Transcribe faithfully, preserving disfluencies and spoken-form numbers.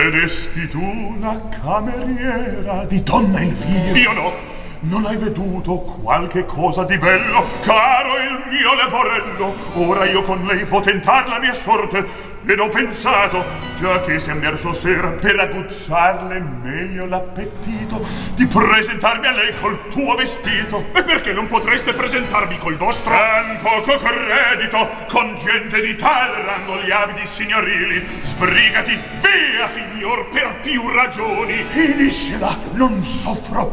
Vedesti tu la cameriera di donna Elvira? Io no. Non hai veduto qualche cosa di bello, caro il mio leporello? Ora io con lei può tentar la mia sorte, ed ho pensato, già che siam verso sera, per aguzzarle meglio l'appetito, di presentarmi a lei col tuo vestito. E perché non potreste presentarmi col vostro? Tan poco credito, con gente di tal rango gli abiti signorili. Sbrigati, via! Signor, per più ragioni. Finiscela, non soffro